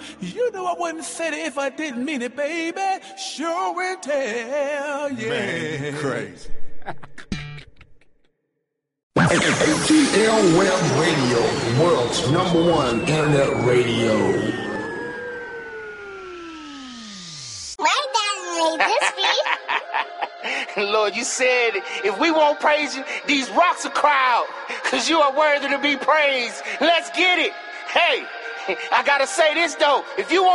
You know I wouldn't say it if I didn't mean it, baby. Sure and tell, yeah. Man, crazy. ATL Web Radio, the world's #1 internet radio. My dad made this beat. Lord, you said if we won't praise you, these rocks will cry out, because you are worthy to be praised. Let's get it. Hey, I gotta say this though. If you